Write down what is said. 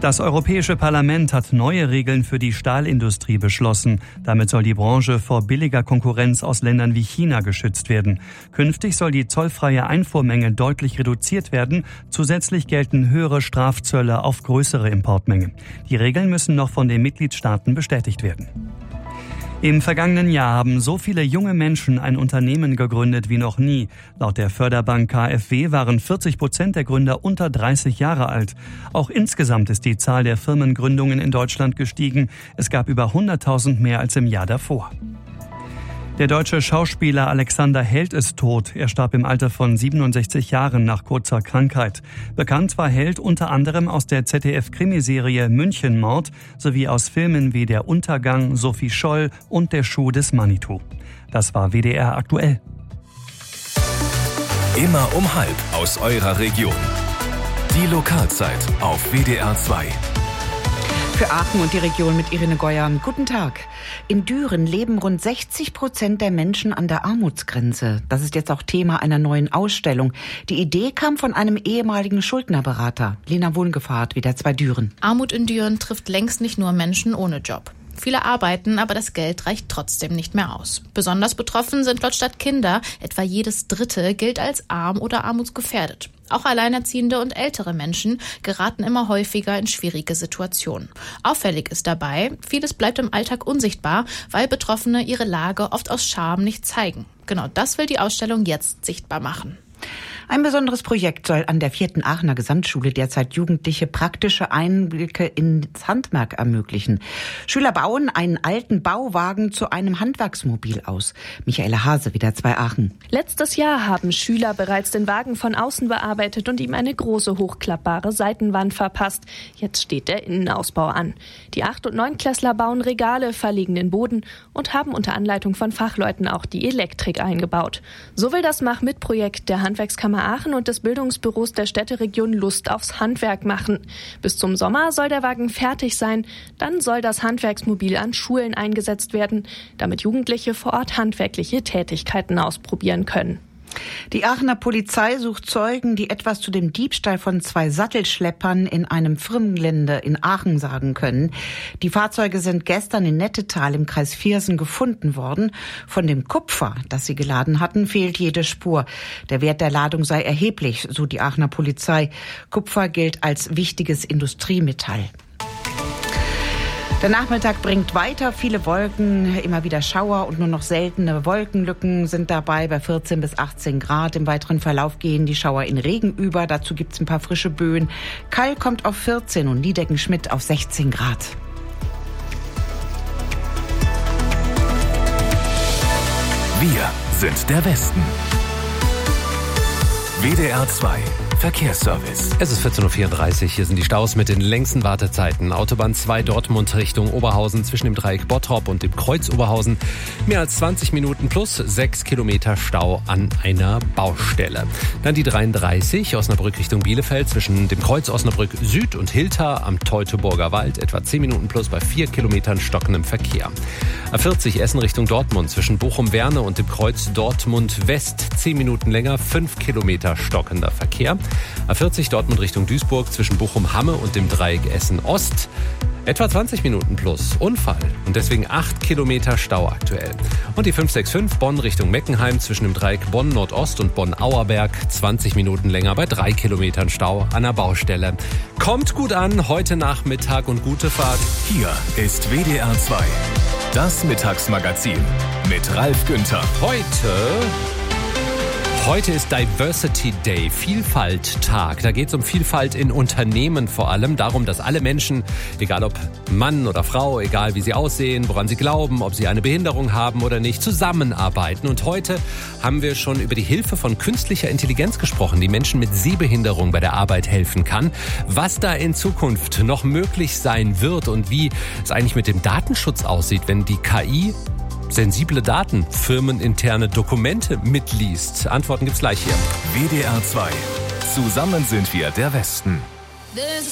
Das Europäische Parlament hat neue Regeln für die Stahlindustrie beschlossen. Damit soll die Branche vor billiger Konkurrenz aus Ländern wie China geschützt werden. Künftig soll die zollfreie Einfuhrmenge deutlich reduziert werden. Zusätzlich gelten höhere Strafzölle auf größere Importmengen. Die Regeln müssen noch von den Mitgliedstaaten bestätigt werden. Im vergangenen Jahr haben so viele junge Menschen ein Unternehmen gegründet wie noch nie. Laut der Förderbank KfW waren 40% der Gründer unter 30 Jahre alt. Auch insgesamt ist die Zahl der Firmengründungen in Deutschland gestiegen. Es gab über 100.000 mehr als im Jahr davor. Der deutsche Schauspieler Alexander Held ist tot. Er starb im Alter von 67 Jahren nach kurzer Krankheit. Bekannt war Held unter anderem aus der ZDF-Krimiserie Münchenmord sowie aus Filmen wie Der Untergang, Sophie Scholl und Der Schuh des Manitou. Das war WDR aktuell. Immer um 12 aus eurer Region. Die Lokalzeit auf WDR 2. Für Aachen und die Region mit Irene Geuern. Guten Tag. In Düren leben rund 60% der Menschen an der Armutsgrenze. Das ist jetzt auch Thema einer neuen Ausstellung. Die Idee kam von einem ehemaligen Schuldnerberater. Lena Wohlgefahrt, WDR 2 Düren. Armut in Düren trifft längst nicht nur Menschen ohne Job. Viele arbeiten, aber das Geld reicht trotzdem nicht mehr aus. Besonders betroffen sind laut Stadt Kinder. Etwa jedes Dritte gilt als arm oder armutsgefährdet. Auch alleinerziehende und ältere Menschen geraten immer häufiger in schwierige Situationen. Auffällig ist dabei, vieles bleibt im Alltag unsichtbar, weil Betroffene ihre Lage oft aus Scham nicht zeigen. Genau das will die Ausstellung jetzt sichtbar machen. Ein besonderes Projekt soll an der 4. Aachener Gesamtschule derzeit Jugendliche praktische Einblicke ins Handwerk ermöglichen. Schüler bauen einen alten Bauwagen zu einem Handwerksmobil aus. Michaela Hase, WDR 2 Aachen. Letztes Jahr haben Schüler bereits den Wagen von außen bearbeitet und ihm eine große hochklappbare Seitenwand verpasst. Jetzt steht der Innenausbau an. Die 8- und 9-Klässler bauen Regale, verlegen den Boden und haben unter Anleitung von Fachleuten auch die Elektrik eingebaut. So will das Mach-mit-Projekt der Handwerkskammer Aachen und des Bildungsbüros der Städteregion Lust aufs Handwerk machen. Bis zum Sommer soll der Wagen fertig sein. Dann soll das Handwerksmobil an Schulen eingesetzt werden, damit Jugendliche vor Ort handwerkliche Tätigkeiten ausprobieren können. Die Aachener Polizei sucht Zeugen, die etwas zu dem Diebstahl von 2 Sattelschleppern in einem Firmengelände in Aachen sagen können. Die Fahrzeuge sind gestern in Nettetal im Kreis Viersen gefunden worden. Von dem Kupfer, das sie geladen hatten, fehlt jede Spur. Der Wert der Ladung sei erheblich, so die Aachener Polizei. Kupfer gilt als wichtiges Industriemetall. Der Nachmittag bringt weiter viele Wolken, immer wieder Schauer und nur noch seltene Wolkenlücken sind dabei bei 14 bis 18 Grad. Im weiteren Verlauf gehen die Schauer in Regen über, dazu gibt's ein paar frische Böen. Kall kommt auf 14 und Niedecken-Schmidt auf 16 Grad. Wir sind der Westen. WDR 2 Verkehrsservice. Es ist 14.34 Uhr. Hier sind die Staus mit den längsten Wartezeiten. Autobahn 2 Dortmund Richtung Oberhausen zwischen dem Dreieck Bottrop und dem Kreuz Oberhausen. Mehr als 20 Minuten plus 6 Kilometer Stau an einer Baustelle. Dann die 33 Osnabrück Richtung Bielefeld zwischen dem Kreuz Osnabrück Süd und Hilter am Teutoburger Wald. Etwa 10 Minuten plus bei 4 Kilometern stockendem Verkehr. A40 Essen Richtung Dortmund zwischen Bochum-Werne und dem Kreuz Dortmund West. 10 Minuten länger, 5 Kilometer stockender Verkehr. A40 Dortmund Richtung Duisburg zwischen Bochum-Hamme und dem Dreieck Essen-Ost. Etwa 20 Minuten plus Unfall und deswegen 8 Kilometer Stau aktuell. Und die 565 Bonn Richtung Meckenheim zwischen dem Dreieck Bonn-Nordost und Bonn-Auerberg. 20 Minuten länger bei 3 Kilometern Stau an der Baustelle. Kommt gut an, heute Nachmittag und gute Fahrt. Hier ist WDR 2. Das Mittagsmagazin mit Ralf Günther. Heute ist Diversity Day, Vielfalt-Tag. Da geht es um Vielfalt in Unternehmen vor allem. Darum, dass alle Menschen, egal ob Mann oder Frau, egal wie sie aussehen, woran sie glauben, ob sie eine Behinderung haben oder nicht, zusammenarbeiten. Und heute haben wir schon über die Hilfe von künstlicher Intelligenz gesprochen, die Menschen mit Sehbehinderung bei der Arbeit helfen kann. Was da in Zukunft noch möglich sein wird und wie es eigentlich mit dem Datenschutz aussieht, wenn die KI sensible Daten, firmeninterne Dokumente mitliest. Antworten gibt's gleich hier. WDR 2. Zusammen sind wir der Westen.